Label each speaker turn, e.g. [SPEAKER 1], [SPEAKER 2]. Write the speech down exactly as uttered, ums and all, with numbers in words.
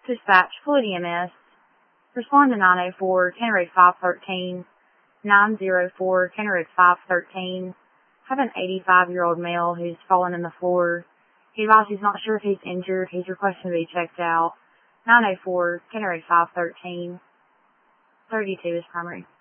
[SPEAKER 1] Dispatch, Floyd E M S. Respond to nine oh four, Tenerife five thirteen, nine oh four, Tenerife five thirteen. Have an eighty-five-year-old male who's fallen in the floor. He advised he's not sure if he's injured. He's requesting to be checked out. nine oh four, Tenerife five thirteen. thirty-two is primary.